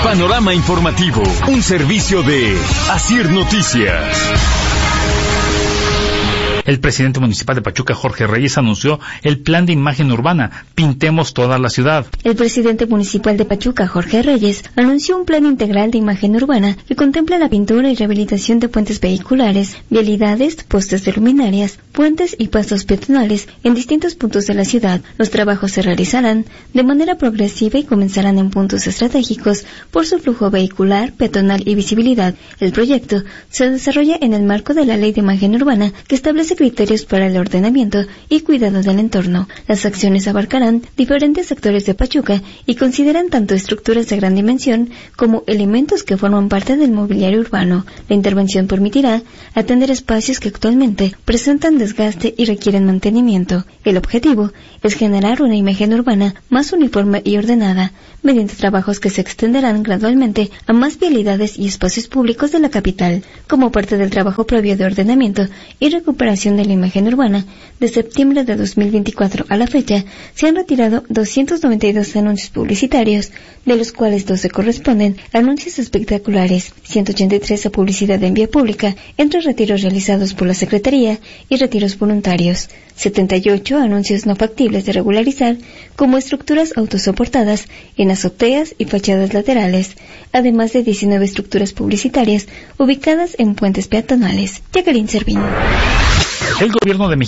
Panorama Informativo, un servicio de Asir Noticias. El presidente municipal de Pachuca, Jorge Reyes, anunció el plan de imagen urbana Pintemos toda la ciudad. El presidente municipal de Pachuca, Jorge Reyes, anunció un plan integral de imagen urbana que contempla la pintura y rehabilitación de puentes vehiculares, vialidades, postes de luminarias, puentes y pasos peatonales en distintos puntos de la ciudad. Los trabajos se realizarán de manera progresiva y comenzarán en puntos estratégicos por su flujo vehicular, peatonal y visibilidad. El proyecto se desarrolla en el marco de la Ley de Imagen Urbana, que establece criterios para el ordenamiento y cuidado del entorno. Las acciones abarcarán diferentes sectores de Pachuca y consideran tanto estructuras de gran dimensión como elementos que forman parte del mobiliario urbano. La intervención permitirá atender espacios que actualmente presentan desgaste y requieren mantenimiento. El objetivo es generar una imagen urbana más uniforme y ordenada, mediante trabajos que se extenderán gradualmente a más vialidades y espacios públicos de la capital. Como parte del trabajo previo de ordenamiento y recuperación de la imagen urbana, de septiembre de 2024 a la fecha, se han retirado 292 anuncios publicitarios, de los cuales 12 corresponden a anuncios espectaculares, 183 a publicidad en vía pública, entre retiros realizados por la Secretaría y retiros voluntarios, 78 anuncios no factibles de regularizar, como estructuras autosoportadas en azoteas y fachadas laterales, además de 19 estructuras publicitarias ubicadas en puentes peatonales. Jacqueline Servín. El gobierno de